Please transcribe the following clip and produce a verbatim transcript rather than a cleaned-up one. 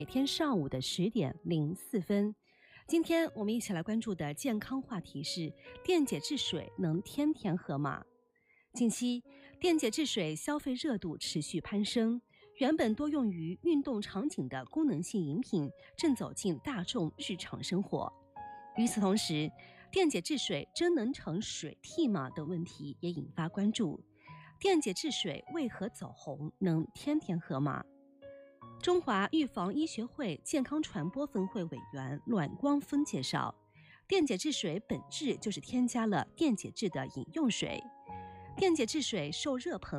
每天上午的十点零四分。今天我们一起来关注的健康话题是：电解质水能天天喝吗？近期，电解质水消费热度持续攀升，原本多用于运动场景的功能性饮品正走进大众日常生活。与此同时，电解质水真能成水替吗等问题也引发关注。电解质水为何走红？能天天喝吗？中华预防医学会健康传播分会委员阮光峰介绍，电解质水本质就是添加了电解质的饮用水。电解质水受热膨